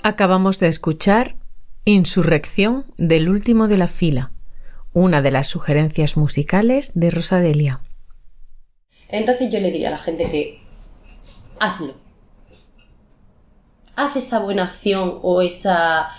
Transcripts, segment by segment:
Acabamos de escuchar Insurrección del último de la fila, una de las sugerencias musicales de Rosa Delia. Entonces yo le diría a la gente que hazlo. Haz esa buena acción o esa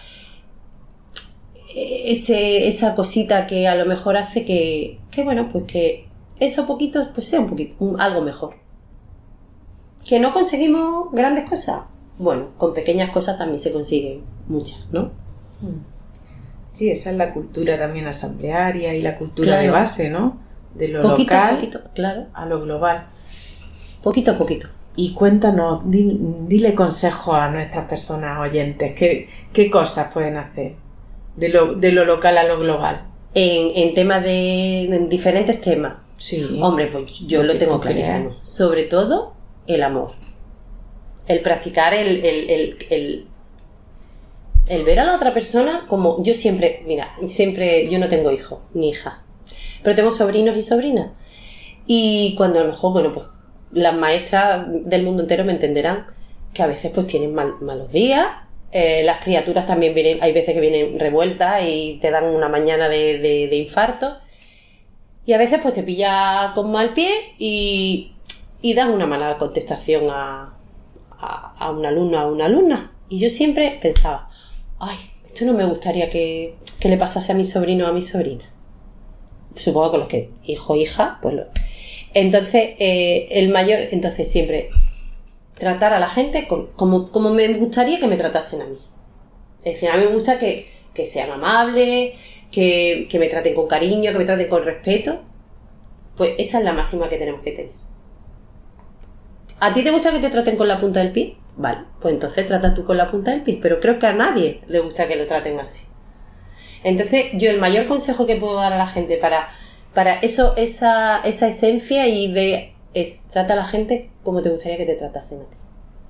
cosita que a lo mejor hace que bueno, pues que eso poquito pues sea un poquito, algo mejor. ¿Que no conseguimos grandes cosas? Bueno, con pequeñas cosas también se consiguen muchas, ¿no? Sí, esa es la cultura también asamblearia y la cultura Claro. de base, ¿no? De lo Poquito local a poquito, claro. a lo global. Poquito a poquito. Y cuéntanos, dile consejos a nuestras personas oyentes. ¿Qué cosas pueden hacer de lo local a lo global? En temas en diferentes temas. Sí. Hombre, pues yo lo tengo clarísimo. Sobre todo, el amor. El practicar el ver a la otra persona como yo siempre, yo no tengo hijos ni hijas, pero tengo sobrinos y sobrinas. Y cuando a lo mejor, bueno, pues las maestras del mundo entero me entenderán que a veces pues tienen malos días, las criaturas también vienen, hay veces que vienen revueltas y te dan una mañana de infarto, y a veces pues te pilla con mal pie y dan una mala contestación a un alumno, a una alumna. Y yo siempre pensaba, ay, esto no me gustaría que le pasase a mi sobrino o a mi sobrina. Supongo que los que hijo o hija, pues entonces entonces siempre tratar a la gente como me gustaría que me tratasen a mí. Es decir, a mí me gusta que sean amables, que me traten con cariño, que me traten con respeto. Pues esa es la máxima que tenemos que tener. ¿A ti te gusta que te traten con la punta del pie? Vale, pues entonces trata tú con la punta del pie, pero creo que a nadie le gusta que lo traten así. Entonces yo el mayor consejo que puedo dar a la gente para eso, esa esencia es trata a la gente como te gustaría que te tratasen a ti.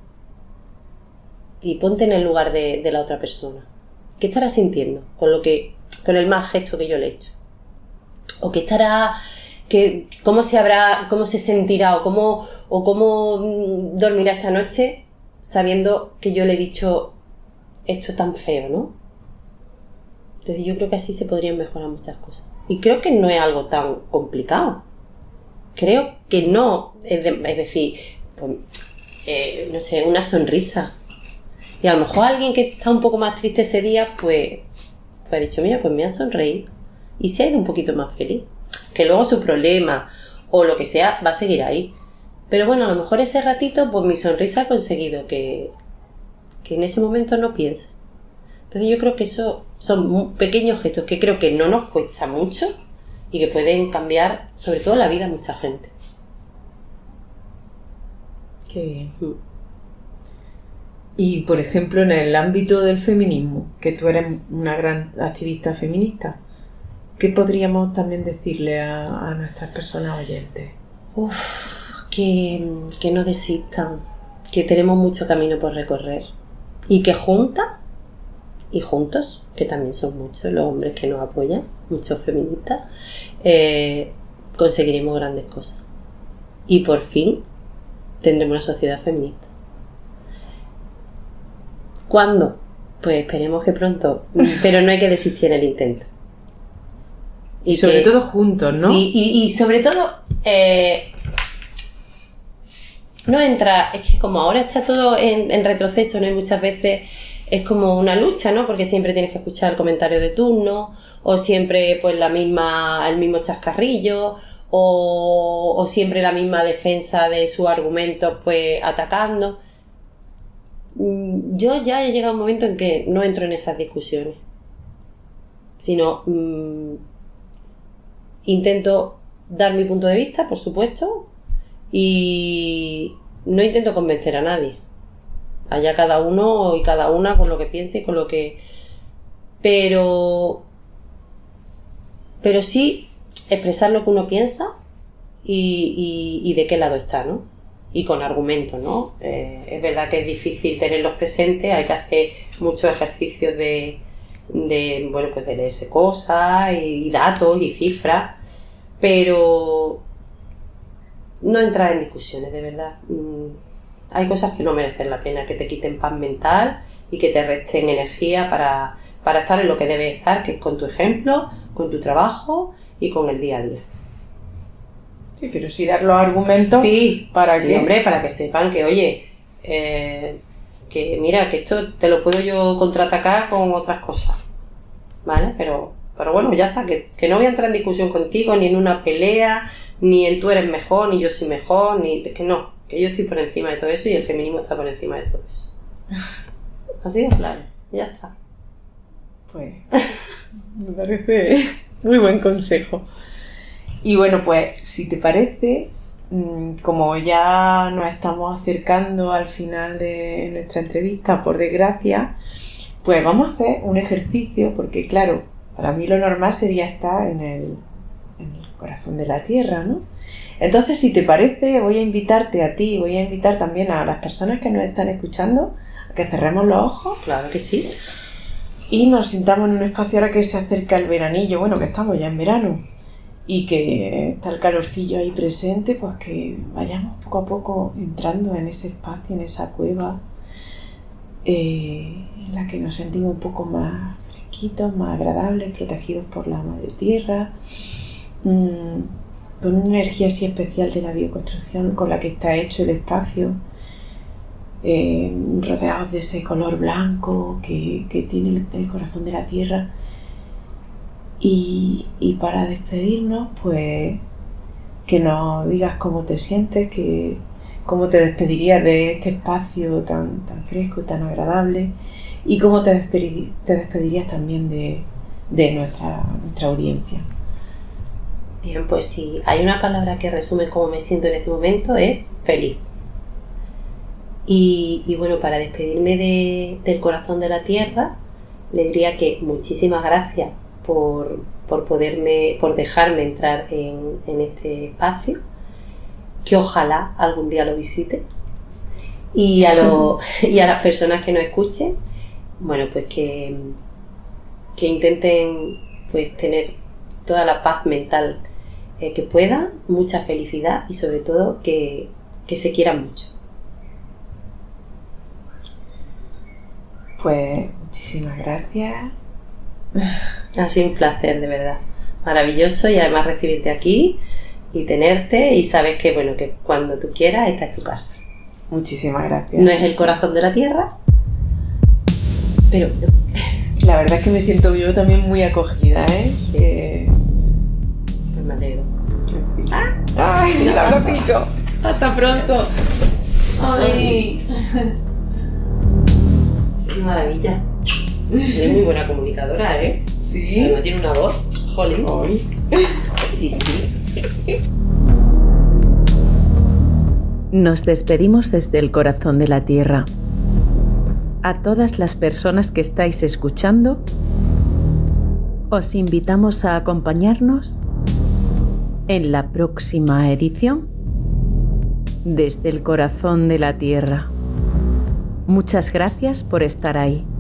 Y ponte en el lugar de la otra persona. ¿Qué estará sintiendo con el mal gesto que yo le he hecho? ¿O qué estará... cómo se sentirá o cómo dormirá esta noche sabiendo que yo le he dicho esto tan feo, ¿no? Entonces yo creo que así se podrían mejorar muchas cosas. Y creo que no es algo tan complicado. Creo que no, es decir, pues, no sé, una sonrisa. Y a lo mejor alguien que está un poco más triste ese día, pues ha dicho, mira, pues me ha sonreído. Y se ha ido un poquito más feliz. Que luego su problema o lo que sea va a seguir ahí. Pero bueno, a lo mejor ese ratito, pues mi sonrisa ha conseguido que en ese momento no piense. Entonces yo creo que eso son pequeños gestos que creo que no nos cuesta mucho y que pueden cambiar, sobre todo, la vida de mucha gente. Qué bien. Y, por ejemplo, en el ámbito del feminismo, que tú eres una gran activista feminista, ¿qué podríamos también decirle a nuestras personas oyentes? Que no desistan, que tenemos mucho camino por recorrer y que juntas y juntos, que también son muchos los hombres que nos apoyan, muchos feministas, conseguiremos grandes cosas y por fin tendremos una sociedad feminista. ¿Cuándo? Pues esperemos que pronto, pero no hay que desistir en el intento. Y sobre todo juntos, ¿no? Sí, y sobre todo no entra, es que como ahora está todo en retroceso, ¿no? Y muchas veces es como una lucha, ¿no? Porque siempre tienes que escuchar el comentario de turno, o siempre pues el mismo chascarrillo, o siempre la misma defensa de sus argumentos pues atacando. Yo ya he llegado a un momento en que no entro en esas discusiones, sino intento dar mi punto de vista, por supuesto, y no intento convencer a nadie. Allá cada uno y cada una con lo que piense y con lo que... Pero sí expresar lo que uno piensa y de qué lado está, ¿no? Y con argumentos, ¿no? Es verdad que es difícil tenerlos presentes, hay que hacer muchos ejercicios de leerse cosas y datos y cifras, pero no entrar en discusiones, de verdad. Hay cosas que no merecen la pena, que te quiten paz mental y que te resten energía para estar en lo que debes estar, que es con tu ejemplo, con tu trabajo y con el día a día. Sí, pero sí dar los argumentos. Sí, ¿para sí, qué? hombre, para que sepan que, oye, que mira, que esto te lo puedo yo contraatacar con otras cosas, ¿vale? Pero bueno, ya está, que no voy a entrar en discusión contigo, ni en una pelea, ni en tú eres mejor, ni yo soy mejor, ni que no, que yo estoy por encima de todo eso y el feminismo está por encima de todo eso. Así de claro, ya está. Pues me parece muy buen consejo. Y bueno, pues si te parece, como ya nos estamos acercando al final de nuestra entrevista, por desgracia, pues vamos a hacer un ejercicio, porque claro, para mí lo normal sería estar en el corazón de la tierra, ¿no? Entonces, si te parece, voy a invitarte a ti, voy a invitar también a las personas que nos están escuchando a que cerremos los ojos. Claro que sí. Y nos sintamos en un espacio ahora que se acerca el veranillo, bueno, que estamos ya en verano y que está el calorcillo ahí presente, pues que vayamos poco a poco entrando en ese espacio, en esa cueva en la que nos sentimos un poco más fresquitos, más agradables, protegidos por la madre tierra, con una energía así especial de la bioconstrucción con la que está hecho el espacio, rodeados de ese color blanco que tiene el corazón de la tierra. Y para despedirnos, pues que nos digas cómo te sientes, cómo te despedirías de este espacio tan fresco, tan agradable, y cómo te despedirías también de nuestra audiencia. Bien, pues si hay una palabra que resume cómo me siento en este momento, es feliz. Y bueno, para despedirme del corazón de la tierra, le diría que muchísimas gracias por dejarme entrar en este espacio, que ojalá algún día lo visite, y a las personas que nos escuchen, bueno, pues que intenten pues tener toda la paz mental que puedan, mucha felicidad y sobre todo que se quieran mucho. Pues muchísimas gracias. Ha sido un placer, de verdad. Maravilloso, y además recibirte aquí y tenerte, y sabes que bueno, que cuando tú quieras, esta es tu casa. Muchísimas gracias. No es el corazón de la tierra, pero la verdad es que me siento yo también muy acogida, ¿eh? Sí. Pues me alegro. ¡Ay, el abracito! ¡Hasta pronto! ¡Ay! ¡Qué maravilla! Es muy buena comunicadora, ¿eh? Sí. Además tiene una voz. Jolín. Ay. Sí, sí. Nos despedimos desde el corazón de la tierra. A todas las personas que estáis escuchando, os invitamos a acompañarnos en la próxima edición desde el corazón de la tierra. Muchas gracias por estar ahí.